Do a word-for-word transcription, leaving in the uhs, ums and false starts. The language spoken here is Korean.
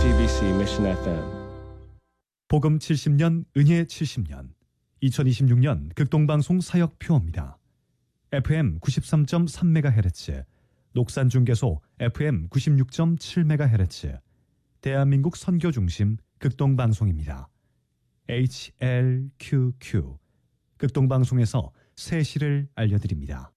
씨비씨 Mission 에프엠. 복음 칠십 년, 은혜 칠십 년, 이천이십육 년 극동방송 사역표입니다. 에프엠 구십삼 점 삼 메가헤르츠, 녹산중계소 에프엠 구십육 점 칠 메가헤르츠, 대한민국 선교중심 극동방송입니다. 에이치엘큐큐, 극동방송에서 새 시를 알려드립니다.